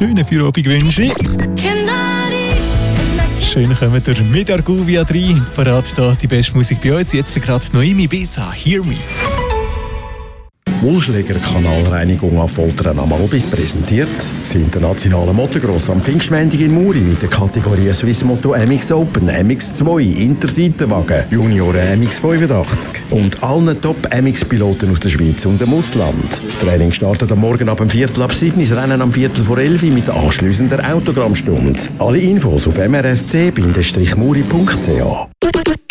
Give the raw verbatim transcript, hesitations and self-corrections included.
schönen Feierabend wünsche ich. Schön kommen wir mit Argovia rein. Parat hier die beste Musik bei uns. Jetzt gerade Noemi Bisa, Hear Me. Wohlschläger Kanalreinigung auf Foltern am Albis präsentiert das internationale Motocross am Pfingstmontag in Muri mit der Kategorie Swiss Moto M X Open, M X zwei, Interseitenwagen, Junioren M X fünfundachtzig und allen Top-M X-Piloten aus der Schweiz und dem Ausland. Das Training startet am Morgen ab dem Viertel ab sieben, das Rennen am Viertel vor elf mit anschliessender Autogrammstunde. Alle Infos auf m r s c muri punkt c h.